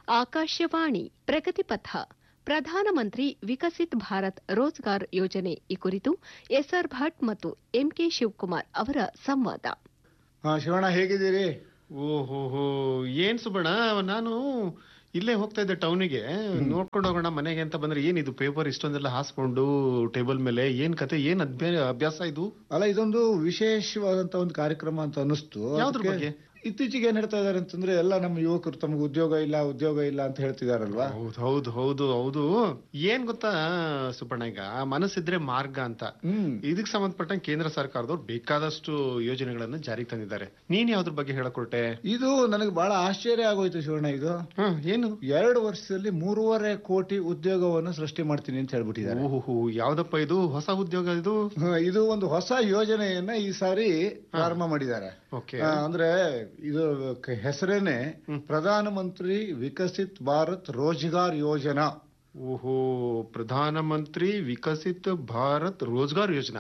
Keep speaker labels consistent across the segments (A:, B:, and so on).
A: ಆಕಾಶವಾಣಿ ಪ್ರಗತಿಪಥ ಪ್ರಧಾನಮಂತ್ರಿ ವಿಕಸಿತ್ ಭಾರತ್ ರೋಜ್ಗಾರ್ ಯೋಜನೆ ಈ ಕುರಿತು ಎಸ್ಆರ್ ಭಟ್ ಮತ್ತು ಎಂಕೆ ಶಿವಕುಮಾರ್ ಅವರ ಸಂವಾದ.
B: ಶಿವಣ್ಣ ಹೇಗಿದ್ದೀರಿ?
C: ಓಹೋ, ಏನ್ ಸುಬ್ಬಣ್ಣ, ನಾನು ಇಲ್ಲೇ ಹೋಗ್ತಾ ಇದ್ದೆ ಟೌನಿಗೆ, ನೋಡ್ಕೊಂಡು ಹೋಗೋಣ ಮನೆಗೆ ಅಂತ ಬಂದ್ರೆ ಏನಿದು ಪೇಪರ್ ಇಷ್ಟೊಂದೆಲ್ಲ ಹಾಸ್ಕೊಂಡು ಟೇಬಲ್ ಮೇಲೆ, ಏನ್ ಕತೆ, ಏನ್ ಅಭ್ಯಾಸ ಇದು?
B: ಅಲ್ಲ, ಇದೊಂದು ವಿಶೇಷವಾದಂತ ಒಂದು ಕಾರ್ಯಕ್ರಮ ಅಂತ ಅನಿಸ್ತು.
C: ಯಾವ್ದ್ರ ಬಗ್ಗೆ?
B: ಇತ್ತೀಚೆಗೆ ಏನ್ ಹೇಳ್ತಾ ಇದಾರೆ ಅಂತಂದ್ರೆ, ಎಲ್ಲ ನಮ್ಮ ಯುವಕರು ತಮಗೆ ಉದ್ಯೋಗ ಇಲ್ಲ ಅಂತ ಹೇಳ್ತಿದಾರಲ್ವಾ?
C: ಹೌದು. ಏನ್ ಗೊತ್ತಾ ಸುಬ್ಬಣ್ಣ, ಈಗ ಮನಸ್ಸಿದ್ರೆ ಮಾರ್ಗ ಅಂತ ಇದಕ್ ಸಂಬಂಧಪಟ್ಟಂಗೆ ಕೇಂದ್ರ ಸರ್ಕಾರದವ್ರು ಬೇಕಾದಷ್ಟು ಯೋಜನೆಗಳನ್ನು ಜಾರಿಗೆ ತಂದಿದ್ದಾರೆ. ನೀನ್ ಯಾವ್ದ್ರ ಬಗ್ಗೆ ಹೇಳಕೊಟ್ಟೆ?
B: ಇದು ನನಗೆ ಬಹಳ ಆಶ್ಚರ್ಯ ಆಗೋಯ್ತು ಶಿವಣ್ಣ. ಇದು
C: ಏನು
B: 2 ವರ್ಷದಲ್ಲಿ 3.5 ಕೋಟಿ ಉದ್ಯೋಗವನ್ನು ಸೃಷ್ಟಿ ಮಾಡ್ತೀನಿ ಅಂತ ಹೇಳ್ಬಿಟ್ಟಿದ್ದಾರೆ.
C: ಓಹೋ, ಯಾವ್ದಪ್ಪ ಇದು ಹೊಸ ಉದ್ಯೋಗ?
B: ಇದು ಒಂದು ಹೊಸ ಯೋಜನೆಯನ್ನ ಈ ಸಾರಿ ಪ್ರಾರಂಭ ಮಾಡಿದ್ದಾರೆ. ಅಂದ್ರೆ ಇದು ಹೆಸರೇನೆ ಪ್ರಧಾನ ಮಂತ್ರಿ ವಿಕಸಿತ್ ಭಾರತ್ ರೋಜ್ಗಾರ್ ಯೋಜನಾ.
C: ಓಹೋ, ಪ್ರಧಾನ ಮಂತ್ರಿ ವಿಕಸಿತ್ ಭಾರತ್ ರೋಜ್ಗಾರ್ ಯೋಜನಾ.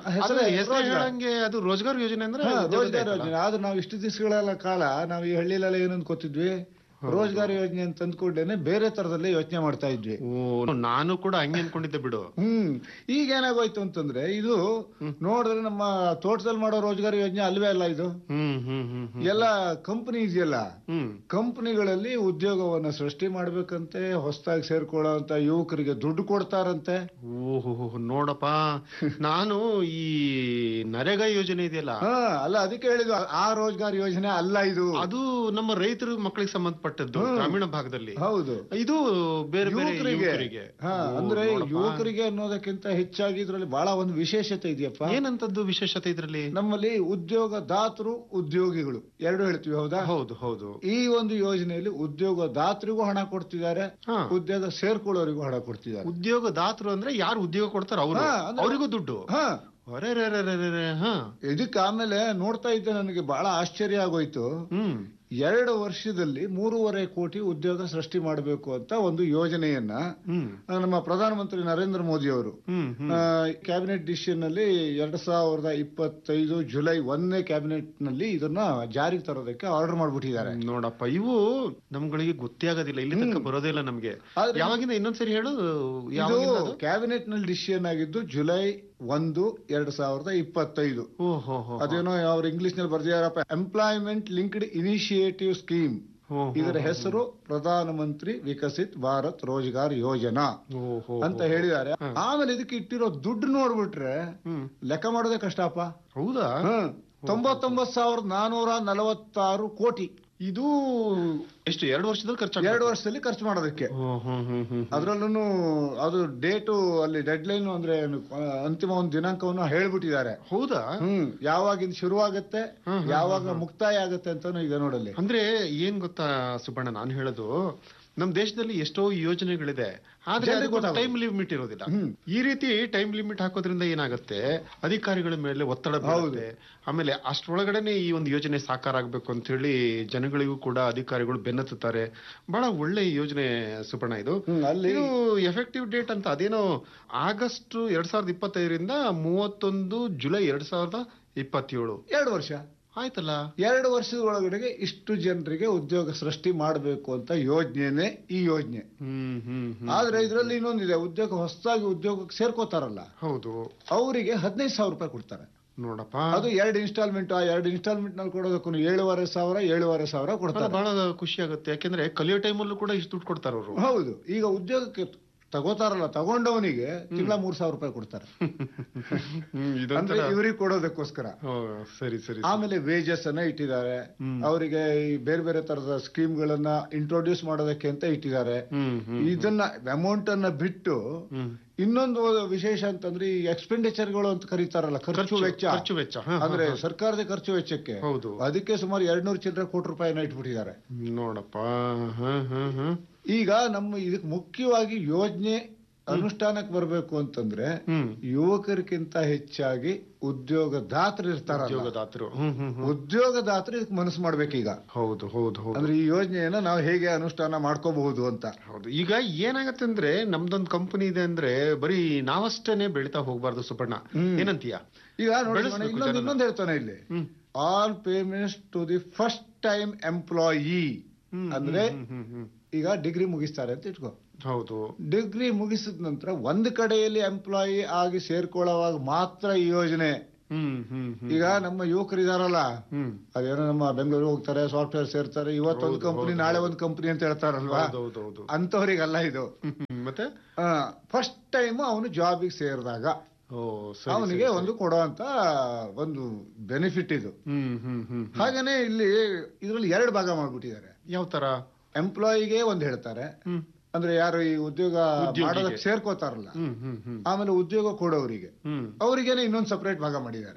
C: ಹೇಳಂಗೆ ಅದು ರೋಜ್ಗಾರ್ ಯೋಜನೆ ಅಂದ್ರೆ
B: ರೋಜ್ಗಾರ್ ಯೋಜನೆ. ಆದ್ರೆ ನಾವು ಇಷ್ಟು ದಿವಸಗಳ ಕಾಲ ನಾವು ಈ ಹಳ್ಳಿಲೆಲ್ಲ ಏನು ಅನ್ಕೋತಿದ್ವಿ, ರೋಜ್ಗಾರ್ ಯೋಜನೆ ಅಂತ ಅಂದ್ಕೊಂಡೇನೆ ಬೇರೆ ತರದಲ್ಲೇ ಯೋಚನೆ ಮಾಡ್ತಾ ಇದ್ವಿ.
C: ನಾನು ಕೂಡ ಹಂಗೆ ಅನ್ಕೊಂಡಿದ್ದೆ ಬಿಡು.
B: ಈಗ ಏನಾಗೋಯ್ತು ಅಂತಂದ್ರೆ, ಇದು ನೋಡಿದ್ರೆ ನಮ್ಮ ತೋಟದಲ್ಲಿ ಮಾಡೋ ರೋಜ್ಗಾರ್ ಯೋಜನೆ ಅಲ್ವೇ ಅಲ್ಲ. ಇದು ಎಲ್ಲ ಕಂಪನಿ ಇದೆಯಲ್ಲ, ಕಂಪನಿಗಳಲ್ಲಿ ಉದ್ಯೋಗವನ್ನ ಸೃಷ್ಟಿ ಮಾಡ್ಬೇಕಂತೆ, ಹೊಸದಾಗಿ ಸೇರ್ಕೊಳ್ಳೋಂತ ಯುವಕರಿಗೆ ದುಡ್ಡು ಕೊಡ್ತಾರಂತೆ.
C: ಓಹೋ, ನೋಡಪ್ಪ, ನಾನು ಈ ನರೇಗಾ ಯೋಜನೆ ಇದೆಯಲ್ಲ,
B: ಅಲ್ಲ ಅದಕ್ಕೆ ಹೇಳಿದ್ವಿ ಆ ರೋಜ್ಗಾರ್ ಯೋಜನೆ ಅಲ್ಲ ಇದು.
C: ಅದು ನಮ್ಮ ರೈತರ ಮಕ್ಕಳಿಗೆ ಸಂಬಂಧಪಟ್ಟ ಗ್ರಾಮೀಣ ಭಾಗದಲ್ಲಿ.
B: ಹೌದು,
C: ಇದು ಬೇರೆ ಯುವಕರಿಗೆ.
B: ಅಂದ್ರೆ ಯುವಕರಿಗೆ ಅನ್ನೋದಕ್ಕಿಂತ ಹೆಚ್ಚಾಗಿ ಇದ್ರಲ್ಲಿ ಬಹಳ ಒಂದು ವಿಶೇಷತೆ ಇದೆಯಪ್ಪ.
C: ಏನಂತದ್ದು ವಿಶೇಷತೆ ಇದ್ರಲ್ಲಿ?
B: ನಮ್ಮಲ್ಲಿ ಉದ್ಯೋಗದಾತರು ಉದ್ಯೋಗಿಗಳು ಎರಡು ಹೇಳ್ತೀವಿ, ಹೌದಾ?
C: ಹೌದು.
B: ಈ ಒಂದು ಯೋಜನೆಯಲ್ಲಿ ಉದ್ಯೋಗದಾತರಿಗೂ ಹಣ ಕೊಡ್ತಿದ್ದಾರೆ, ಉದ್ಯೋಗ ಸೇರ್ಕೊಳ್ಳೋರಿಗೂ ಹಣ ಕೊಡ್ತಿದ್ದಾರೆ.
C: ಉದ್ಯೋಗದಾತರು ಅಂದ್ರೆ ಯಾರು ಉದ್ಯೋಗ ಕೊಡ್ತಾರೆ ಅವರಿಗೂ ದುಡ್ಡು.
B: ಇದಕ್ಕೆ ಆಮೇಲೆ ನೋಡ್ತಾ ಇದ್ದೆ, ನನಗೆ ಬಹಳ ಆಶ್ಚರ್ಯ ಆಗೋಯ್ತು. 2 ವರ್ಷದಲ್ಲಿ 3.5 ಕೋಟಿ ಉದ್ಯೋಗ ಸೃಷ್ಟಿ ಮಾಡಬೇಕು ಅಂತ ಒಂದು ಯೋಜನೆಯನ್ನ ನಮ್ಮ ಪ್ರಧಾನಮಂತ್ರಿ ನರೇಂದ್ರ ಮೋದಿ ಅವರು ಕ್ಯಾಬಿನೆಟ್ ಡಿಸಿಷನ್ ನಲ್ಲಿ 2025 ಜುಲೈ 1ನೇ ಕ್ಯಾಬಿನೆಟ್ ನಲ್ಲಿ ಇದನ್ನ ಜಾರಿಗೆ ತರೋದಕ್ಕೆ ಆರ್ಡರ್ ಮಾಡ್ಬಿಟ್ಟಿದ್ದಾರೆ.
C: ನೋಡಪ್ಪ, ಇವು ನಮ್ಗಳಿಗೆ ಗೊತ್ತೇ ಆಗೋದಿಲ್ಲ, ಇಲ್ಲಿ ತನಕ ಬರೋದೇ ಇಲ್ಲ ನಮ್ಗೆ. ಯಾವಾಗಿಂದ ಇನ್ನೊಂದ್ಸರಿ ಹೇಳು.
B: ಕ್ಯಾಬಿನೆಟ್ ನಲ್ಲಿ ಡಿಸಿಷನ್ ಆಗಿದ್ದು ಜುಲೈ 1, 2025. ಅದೇನೋ ಅವ್ರು ಇಂಗ್ಲಿಷ್ ನಲ್ಲಿ ಬರ್ದಿದಾರಪ್ಪ, ಎಂಪ್ಲಾಯ್ಮೆಂಟ್ ಲಿಂಕ್ಡ್ ಇನಿಷಿಯೇಟಿವ್ ಸ್ಕೀಮ್. ಇದರ ಹೆಸರು ಪ್ರಧಾನ ಮಂತ್ರಿ ವಿಕಸಿತ್ ಭಾರತ್ ರೋಜ್ಗಾರ್ ಯೋಜನಾ ಅಂತ ಹೇಳಿದ್ದಾರೆ. ಆಮೇಲೆ ಇದಕ್ಕೆ ಇಟ್ಟಿರೋ ದುಡ್ಡು ನೋಡ್ಬಿಟ್ರೆ ಲೆಕ್ಕ ಮಾಡೋದೇ ಕಷ್ಟಪ್ಪ.
C: ಹೌದಾ?
B: 99,446 ಕೋಟಿ.
C: ಇದು ಎಷ್ಟು 2 ವರ್ಷದಲ್ಲಿ ಖರ್ಚು?
B: 2 ವರ್ಷದಲ್ಲಿ ಖರ್ಚು ಮಾಡೋದಕ್ಕೆ. ಅದ್ರಲ್ಲೂ ಅದು ಡೇಟು ಅಲ್ಲಿ ಡೆಡ್ ಲೈನ್ ಅಂದ್ರೆ ಅಂತಿಮ ಒಂದು ದಿನಾಂಕವನ್ನು ಹೇಳ್ಬಿಟ್ಟಿದ್ದಾರೆ.
C: ಹೌದಾ?
B: ಯಾವಾಗಿಂದ ಶುರುವಾಗತ್ತೆ, ಯಾವಾಗ ಮುಕ್ತಾಯ ಆಗತ್ತೆ ಅಂತಾನು ಈಗ ನೋಡಲ್ಲಿ.
C: ಅಂದ್ರೆ ಏನ್ ಗೊತ್ತಾ ಸುಬ್ಬಣ್ಣ, ನಾನು ಹೇಳೋದು, ನಮ್ ದೇಶದಲ್ಲಿ ಎಷ್ಟೋ ಯೋಜನೆಗಳಿದೆ, ಆದ್ರೆ ಟೈಮ್ ಲಿಮಿಟ್ ಇರೋದಿಲ್ಲ. ಈ ರೀತಿ ಟೈಮ್ ಲಿಮಿಟ್ ಹಾಕೋದ್ರಿಂದ ಏನಾಗುತ್ತೆ, ಅಧಿಕಾರಿಗಳ ಮೇಲೆ ಒತ್ತಡ ಬೀಳುತ್ತೆ. ಆಮೇಲೆ ಅಷ್ಟರೊಳಗಡೆನೆ ಈ ಒಂದು ಯೋಜನೆ ಸಾಕಾರ ಆಗ್ಬೇಕು ಅಂತ ಹೇಳಿ ಜನಗಳಿಗೂ ಕೂಡ ಅಧಿಕಾರಿಗಳು ಬೆನ್ನತ್ತುತ್ತಾರೆ. ಬಹಳ ಒಳ್ಳೆ ಯೋಜನೆ ಸುಬ್ಬಣ್ಣ ಇದು. ಇದು ಎಫೆಕ್ಟಿವ್ ಡೇಟ್ ಅಂತ ಅದೇನೋ ಆಗಸ್ಟ್ 2025ರಿಂದ 31 ಜುಲೈ 2027.
B: 2 ವರ್ಷ
C: ಆಯ್ತಲ್ಲ.
B: 2 ವರ್ಷದ ಒಳಗಡೆಗೆ ಇಷ್ಟು ಜನರಿಗೆ ಉದ್ಯೋಗ ಸೃಷ್ಟಿ ಮಾಡಬೇಕು ಅಂತ ಯೋಜನೆ ಈ ಯೋಜನೆ. ಆದ್ರೆ ಇದರಲ್ಲಿ ಇನ್ನೊಂದಿದೆ, ಹೊಸದಾಗಿ ಉದ್ಯೋಗಕ್ಕೆ ಸೇರ್ಕೋತಾರಲ್ಲ, ಹೌದು, ಅವರಿಗೆ 15,000 ರೂಪಾಯಿ ಕೊಡ್ತಾರೆ.
C: ನೋಡಪ್ಪ,
B: ಅದು 2 ಇನ್ಸ್ಟಾಲ್ಮೆಂಟ್. ಆ 2 ಇನ್ಸ್ಟಾಲ್ಮೆಂಟ್ ನಲ್ಲಿ ಕೊಡೋದಕ್ಕೂ 7,500 ಕೊಡ್ತಾರೆ.
C: ಬಹಳ ಖುಷಿ ಆಗುತ್ತೆ, ಯಾಕೆಂದ್ರೆ ಕಲಿಯೋ ಟೈಮಲ್ಲೂ ಕೂಡ ಇಷ್ಟು ದುಡ್ಡು ಕೊಡ್ತಾರೆ ಅವರು.
B: ಹೌದು, ಈಗ ಉದ್ಯೋಗಕ್ಕೆ ತಗೋತಾರಲ್ಲ, ತಗೊಂಡವನಿಗೆ ತಿಂಗಳ 3,000 ರೂಪಾಯಿ ಕೊಡ್ತಾರೆ. ಇವ್ರಿಗೆ ಕೊಡೋದಕ್ಕೋಸ್ಕರ.
C: ಸರಿ.
B: ಆಮೇಲೆ ವೇಜಸ್ ಅನ್ನ ಇಟ್ಟಿದ್ದಾರೆ, ಅವರಿಗೆ ಬೇರೆ ಬೇರೆ ತರದ ಸ್ಕೀಮ್ ಗಳನ್ನ ಇಂಟ್ರೊಡ್ಯೂಸ್ ಮಾಡೋದಕ್ಕೆ ಅಂತ ಇಟ್ಟಿದ್ದಾರೆ. ಇದನ್ನ ಅಮೌಂಟ್ ಅನ್ನ ಬಿಟ್ಟು ಇನ್ನೊಂದು ವಿಶೇಷ ಅಂತಂದ್ರೆ ಈ ಎಕ್ಸ್ಪೆಂಡಿಚರ್ಗಳು ಅಂತ ಕರೀತಾರಲ್ಲ, ಖರ್ಚು ವೆಚ್ಚ ಅಂದ್ರೆ ಸರ್ಕಾರದ ಖರ್ಚು ವೆಚ್ಚಕ್ಕೆ, ಅದಕ್ಕೆ ಸುಮಾರು 200 ಕೋಟಿ ರೂಪಾಯಿನ ಇಟ್ಬಿಟ್ಟಿದ್ದಾರೆ. ನೋಡಪ್ಪ, ಈಗ ನಮ್ಮ ಇದಕ್ಕೆ ಮುಖ್ಯವಾಗಿ ಯೋಜನೆ ಅನುಷ್ಠಾನಕ್ಕೆ ಬರಬೇಕು ಅಂತಂದ್ರೆ ಯುವಕರಿಗಿಂತ ಹೆಚ್ಚಾಗಿ ಉದ್ಯೋಗದಾತರು ಇರ್ತಾರಲ್ಲ, ಉದ್ಯೋಗದಾತರು ಇದಕ್ಕೆ ಮನಸ್ಸು ಮಾಡ್ಬೇಕೀಗ.
C: ಹೌದು.
B: ಅಂದ್ರೆ ಈ ಯೋಜನೆಯನ್ನ ನಾವು ಹೇಗೆ ಅನುಷ್ಠಾನ ಮಾಡ್ಕೋಬಹುದು ಅಂತ.
C: ಹೌದು, ಈಗ ಏನಾಗತ್ತೆ ಅಂದ್ರೆ ನಮ್ದೊಂದು ಕಂಪನಿ ಇದೆ ಅಂದ್ರೆ ಬರೀ ನಾವಷ್ಟೇನೆ ಬೆಳಿತಾ ಹೋಗ್ಬಾರ್ದು ಸುಬ್ಬಣ್ಣ, ಏನಂತೀಯ?
B: ಈಗ ಇನ್ನೊಂದು ಹೇಳ್ತಾನೆ ಇಲ್ಲಿ, all payments to the first time employee. ಅಂದ್ರೆ ಈಗ ಡಿಗ್ರಿ ಮುಗಿಸ್ತಾರೆ ಅಂತ ಇಟ್ಕೋ.
C: ಹೌದು.
B: ಡಿಗ್ರಿ ಮುಗಿಸಿದ ನಂತರ ಒಂದು ಕಡೆಯಲ್ಲಿ ಎಂಪ್ಲಾಯಿ ಆಗಿ ಸೇರ್ಕೊಳ್ಳೋವಾಗ ಮಾತ್ರ ಈ ಯೋಜನೆ. ಈಗ ನಮ್ಮ ಯುವಕರಿದಾರಲ್ಲ, ಅದೇನೋ ನಮ್ಮ ಬೆಂಗಳೂರು ಹೋಗ್ತಾರೆ, ಸಾಫ್ಟ್ವೇರ್ ಸೇರ್ತಾರೆ, ಇವತ್ತೊಂದು ಕಂಪನಿ ನಾಳೆ ಒಂದು ಕಂಪನಿ ಅಂತ ಹೇಳ್ತಾರಲ್ವಾ, ಅಂತವ್ರಿಗಲ್ಲ ಇದು.
C: ಮತ್ತೆ
B: ಫಸ್ಟ್ ಟೈಮ್ ಅವನು ಜಾಬಿಗೆ ಸೇರಿದಾಗ ಅವನಿಗೆ ಒಂದು ಕೊಡುವಂತ ಒಂದು ಬೆನಿಫಿಟ್ ಇದು. ಹಾಗೇನೆ ಇಲ್ಲಿ ಇದ್ರಲ್ಲಿ 2 ಭಾಗ ಮಾಡ್ಬಿಟ್ಟಿದ್ದಾರೆ.
C: ಯಾವ ತರ?
B: ಎಂಪ್ಲಾಯಿಗೆ ಒಂದು ಹೇಳ್ತಾರೆ, ಅಂದ್ರೆ ಯಾರು ಈ ಉದ್ಯೋಗ ಮಾಡೋದಕ್ಕೆ ಸೇರ್ಕೋತಾರಲ್ಲ, ಆಮೇಲೆ ಉದ್ಯೋಗ ಕೊಡೋರಿಗೆ ಅವರಿಗೇನೆ ಇನ್ನೊಂದು ಸಪರೇಟ್ ಭಾಗ ಮಾಡಿದ್ದಾರೆ.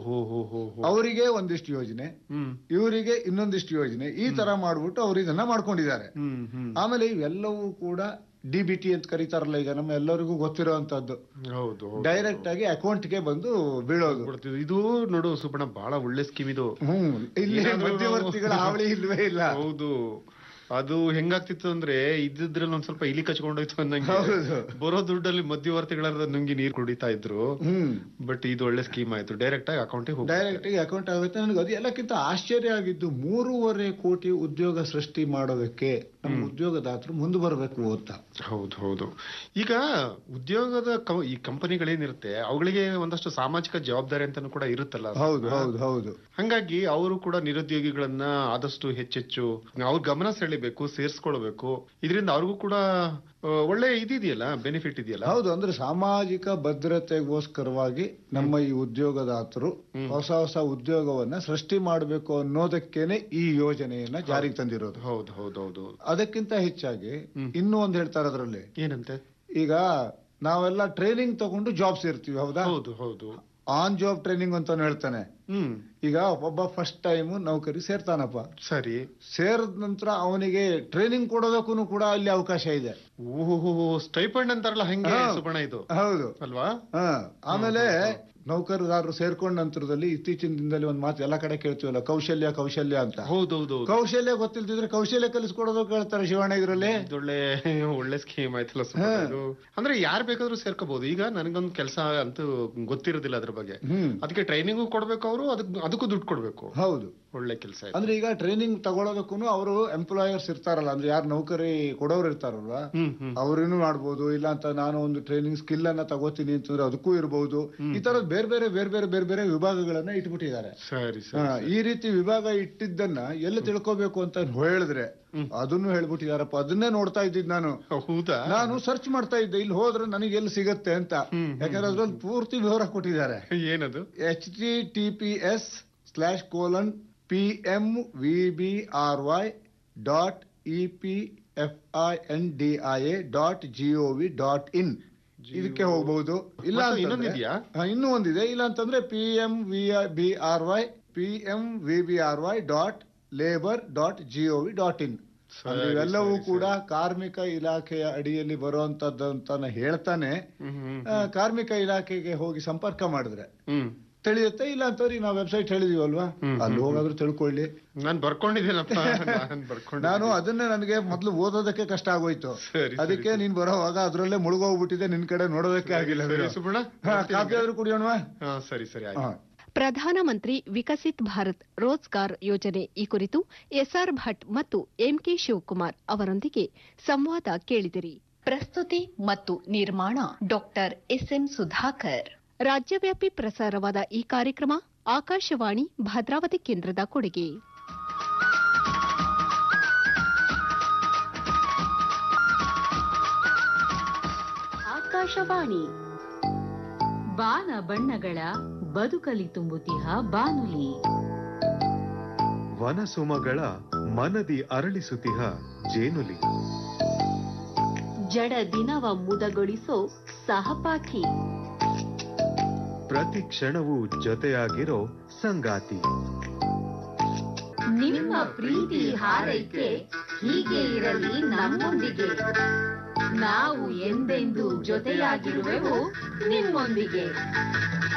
B: ಅವರಿಗೆ ಒಂದಿಷ್ಟು ಯೋಜನೆ, ಇವರಿಗೆ ಇನ್ನೊಂದಿಷ್ಟು ಯೋಜನೆ, ಈ ತರ ಮಾಡ್ಬಿಟ್ಟು ಅವ್ರು ಇದನ್ನ ಮಾಡ್ಕೊಂಡಿದ್ದಾರೆ. ಆಮೇಲೆ ಇವೆಲ್ಲವೂ ಕೂಡ DBT ಅಂತ ಕರೀತಾರಲ್ಲ, ಈಗ ನಮ್ಮ ಎಲ್ಲರಿಗೂ ಗೊತ್ತಿರುವಂತದ್ದು. ಡೈರೆಕ್ಟ್ ಆಗಿ ಅಕೌಂಟ್ಗೆ ಬಂದು ಬೀಳೋದು.
C: ಇದು ನೋಡು ಸುಬ್ಬಣ್ಣ, ಬಹಳ ಒಳ್ಳೆ ಸ್ಕೀಮ್ ಇದು.
B: ಇಲ್ಲಿ ಮಧ್ಯವರ್ತಿಗಳ ಹಾವಳಿ ಇಲ್ವೇ ಇಲ್ಲ.
C: ಹೌದು. ಅದು ಹೆಂಗಾಗ್ತಿತ್ತು ಅಂದ್ರೆ ಇದ್ರಲ್ಲಿ ಒಂದ್ ಸ್ವಲ್ಪ ಇಲಿ ಕಚ್ಕೊಂಡೋಯ್ತು ಅನ್ನಂಗೆ, ಬರೋ ದುಡ್ಡಲ್ಲಿ ಮಧ್ಯವರ್ತಿಗಳ ನುಂಗಿ ನೀರು ಕುಡಿತಾ ಇದ್ರು. ಬಟ್ ಇದು ಒಳ್ಳೆ ಸ್ಕೀಮ್ ಆಯ್ತು, ಡೈರೆಕ್ಟ್ ಆಗಿ
B: ಅಕೌಂಟ್ ಆಗುತ್ತೆ. ನನಗೆ ಅದು ಎಲ್ಲಕ್ಕಿಂತ ಆಶ್ಚರ್ಯ ಆಗಿದ್ದು, 3.5 ಕೋಟಿ ಉದ್ಯೋಗ ಸೃಷ್ಟಿ ಮಾಡೋದಕ್ಕೆ ನಮ್ಮ ಉದ್ಯೋಗದಾತರು ಮುಂದೆ ಬರಬೇಕು ಅಂತ.
C: ಹೌದು. ಈಗ ಉದ್ಯೋಗದ ಈ ಕಂಪನಿಗಳೇನಿರುತ್ತೆ ಅವುಗಳಿಗೆ ಒಂದಷ್ಟು ಸಾಮಾಜಿಕ ಜವಾಬ್ದಾರಿ ಅಂತಾನು ಕೂಡ ಇರುತ್ತಲ್ಲ.
B: ಹೌದು.
C: ಹಂಗಾಗಿ ಅವರು ಕೂಡ ನಿರುದ್ಯೋಗಿಗಳನ್ನ ಆದಷ್ಟು ಹೆಚ್ಚೆಚ್ಚು ಅವ್ರ ಗಮನ ಸೆಳಿಬೇಕು, ಸೇರ್ಸ್ಕೊಳ್ಬೇಕು. ಇದರಿಂದ ಅವ್ರಿಗೂ ಕೂಡ ಒಳ್ಳೆ ಇದೆಯಲ್ಲ, ಬೆನಿಫಿಟ್ ಇದೆಯಲ್ಲ.
B: ಹೌದು. ಅಂದ್ರೆ ಸಾಮಾಜಿಕ ಭದ್ರತೆಗೋಸ್ಕರವಾಗಿ ನಮ್ಮ ಈ ಉದ್ಯೋಗದಾತರು ಹೊಸ ಹೊಸ ಉದ್ಯೋಗವನ್ನ ಸೃಷ್ಟಿ ಮಾಡಬೇಕು ಅನ್ನೋದಕ್ಕೇನೆ ಈ ಯೋಜನೆಯನ್ನ ಜಾರಿಗೆ ತಂದಿರೋದು.
C: ಹೌದು.
B: ಅದಕ್ಕಿಂತ ಹೆಚ್ಚಾಗಿ ಇನ್ನೂ ಒಂದು ಹೇಳ್ತಾರೆ ಅದರಲ್ಲಿ.
C: ಏನಂತೆ?
B: ಈಗ ನಾವೆಲ್ಲ ಟ್ರೈನಿಂಗ್ ತಗೊಂಡು ಜಾಬ್ ಸೇರ್ತೀವಿ, ಹೌದಾ?
C: ಹೌದು.
B: ಆನ್ ಜಾಬ್ ಟ್ರೈನಿಂಗ್ ಅಂತ ಹೇಳ್ತಾನೆ. ಈಗ ಒಬ್ಬ ಫಸ್ಟ್ ಟೈಮ್ ನೌಕರಿ ಸೇರ್ತಾನಪ್ಪ,
C: ಸರಿ.
B: ಸೇರಿದ ನಂತರ ಅವನಿಗೆ ಟ್ರೈನಿಂಗ್ ಕೊಡೋದಕ್ಕೂ ಕೂಡ ಅಲ್ಲಿ ಅವಕಾಶ ಇದೆ.
C: ಸ್ಟೈಪಂಡ್ ಅಂತಾರಲ್ಲ, ಹಂಗೆ ಸುಬ್ಬಣ್ಣ ಇದು.
B: ಹೌದು
C: ಅಲ್ವಾ?
B: ಆಮೇಲೆ ನೌಕರದಾರರು ಸೇರ್ಕೊಂಡ ನಂತರದಲ್ಲಿ ಇತ್ತೀಚಿನ ದಿನದಲ್ಲಿ ಒಂದು ಮಾತು ಎಲ್ಲ ಕಡೆ ಕೇಳ್ತೀವಲ್ಲ, ಕೌಶಲ್ಯ ಅಂತ.
C: ಹೌದು.
B: ಕೌಶಲ್ಯ ಗೊತ್ತಿಲ್ದಿದ್ರೆ ಕೌಶಲ್ಯ ಕಲಿಸ್ಕೊಡೋದಕ್ಕೆ ಹೇಳ್ತಾರೆ ಶಿವಣ್ಣ. ಇದ್ರಲ್ಲಿ
C: ಒಳ್ಳೆ ಸ್ಕೀಮ್ ಆಯ್ತಲ್ಲ. ಅಂದ್ರೆ ಯಾರು ಬೇಕಾದ್ರೂ ಸೇರ್ಕೋಬಹುದು. ಈಗ ನನಗೊಂದು ಕೆಲಸ ಅಂತೂ ಗೊತ್ತಿರೋದಿಲ್ಲ ಅದ್ರ ಬಗ್ಗೆ, ಅದಕ್ಕೆ ಟ್ರೈನಿಂಗು ಕೊಡ್ಬೇಕು, ಅವರು ಅದಕ್ಕೂ ದುಡ್ಡು ಕೊಡ್ಬೇಕು.
B: ಹೌದು,
C: ಒಳ್ಳೆ ಕೆಲಸ.
B: ಅಂದ್ರೆ ಈಗ ಟ್ರೈನಿಂಗ್ ತಗೊಳೋದಕ್ಕೂ ಅವರು ಎಂಪ್ಲಾಯರ್ಸ್ ಇರ್ತಾರಲ್ಲ, ಅಂದ್ರೆ ಯಾರು ನೌಕರಿ ಕೊಡೋರು ಇರ್ತಾರಲ್ವಾ, ಅವ್ರೇನು ಮಾಡ್ಬೋದು. ಇಲ್ಲ ಅಂತ ನಾನು ಒಂದು ಟ್ರೈನಿಂಗ್ ಸ್ಕಿಲ್ ಅನ್ನ ತಗೋತೀನಿ ಅಂತಂದ್ರೆ ಅದಕ್ಕೂ ಇರಬಹುದು. ಈ ತರದ ಬೇರೆ ವಿಭಾಗಗಳನ್ನ ಇಟ್ಬಿಟ್ಟಿದ್ದಾರೆ. ಈ ರೀತಿ ವಿಭಾಗ ಇಟ್ಟಿದ್ದನ್ನ ಎಲ್ಲಿ ತಿಳ್ಕೋಬೇಕು ಅಂತ ಹೇಳಿದ್ರೆ ಅದನ್ನು ಹೇಳ್ಬಿಟ್ಟಿದಾರಪ್ಪ. ಅದನ್ನೇ ನೋಡ್ತಾ ಇದ್ದಿದ್ ನಾನು ಸರ್ಚ್ ಮಾಡ್ತಾ ಇದ್ದೆ, ಇಲ್ಲಿ ಹೋದ್ರೆ ನನಗೆ ಎಲ್ಲಿ ಸಿಗತ್ತೆ ಅಂತ. ಯಾಕಂದ್ರೆ ಅದ್ರಲ್ಲಿ ಪೂರ್ತಿ ವಿವರ ಕೊಟ್ಟಿದ್ದಾರೆ.
C: ಏನದು?
B: https://pmvbry.epfindia.gov.in ಇದಕ್ಕೆ ಹೋಗಬಹುದು. ಇಲ್ಲ ಇನ್ನೂ ಒಂದಿದೆ. ಇಲ್ಲ ಅಂತಂದ್ರೆ pmvbry.labor.gov.in. ಇವೆಲ್ಲವೂ ಕೂಡ ಕಾರ್ಮಿಕ ಇಲಾಖೆಯ ಅಡಿಯಲ್ಲಿ ಬರುವಂತದ್ದು ಅಂತಾನೆ ಹೇಳ್ತಾನೆ. ಕಾರ್ಮಿಕ ಇಲಾಖೆಗೆ ಹೋಗಿ ಸಂಪರ್ಕ ಮಾಡಿದ್ರೆ ತಿಳಿಯುತ್ತೆ. ಇಲ್ಲ ಅಂತವ್ರಿಗೆ ನಾವು ವೆಬ್ಸೈಟ್ ಹೇಳಿದೀವಲ್ವಾ, ಅಲ್ಲಿ ಹೋಗಾದ್ರೂ ತಿಳ್ಕೊಳ್ಳಿ.
C: ನಾನು ಬರ್ಕೊಂಡಿದ್ದೀನಪ್ಪ.
B: ನಾನು ಅದನ್ನೇ ನನಗೆ ಮೊದ್ಲು ಓದೋದಕ್ಕೆ ಕಷ್ಟ ಆಗೋಯ್ತು. ಅದಕ್ಕೆ ನೀನ್ ಬರೋವಾಗ ಅದ್ರಲ್ಲೇ ಮುಳುಗೋಗ್ಬಿಟ್ಟಿದೆ, ನಿನ್ ಕಡೆ ನೋಡೋದಕ್ಕೆ ಆಗಿಲ್ಲ. ಕಾಫಿ ಆದ್ರೂ ಕುಡಿಯೋಣವಾ?
C: ಸರಿ.
A: ಪ್ರಧಾನಮಂತ್ರಿ ವಿಕಸಿತ್ ಭಾರತ್ ರೋಜ್ಗಾರ್ ಯೋಜನೆ ಈ ಕುರಿತು SR ಭಟ್ ಮತ್ತು MK ಶಿವಕುಮಾರ್ ಅವರೊಂದಿಗೆ ಸಂವಾದ ಕೇಳಿದಿರಿ. ಪ್ರಸ್ತುತಿ ಮತ್ತು ನಿರ್ಮಾಣ ಡಾಕ್ಟರ್ SM ಸುಧಾಕರ್. ರಾಜ್ಯವ್ಯಾಪಿ ಪ್ರಸಾರವಾದ ಈ ಕಾರ್ಯಕ್ರಮ ಆಕಾಶವಾಣಿ ಭದ್ರಾವತಿ ಕೇಂದ್ರದ ಕೊಡುಗೆ. ಆಕಾಶವಾಣಿ
D: ಬಾನ ಬಣ್ಣಗಳ ಬದುಕಲಿ ತುಂಬುತಿಹ ಬಾನುಲಿ,
E: ವನಸುಮಗಳ ಮನದಿ ಅರಳಿಸುತಿಹ ಜೇನುಲಿ,
A: ಜಡ ದಿನವ ಮುದಗೊಳಿಸೋ ಸಹಪಾಠಿ,
E: ಪ್ರತಿ ಕ್ಷಣವೂ ಜೊತೆಯಾಗಿರೋ ಸಂಗಾತಿ.
D: ನಿಮ್ಮ ಪ್ರೀತಿ ಹಾರೈಕೆ ಹೀಗೆ ಇರಲಿ ನಮ್ಮೊಂದಿಗೆ, ನಾವು ಎಂದೆಂದೂ ಜೊತೆಯಾಗಿರುವೆವು ನಿಮ್ಮೊಂದಿಗೆ.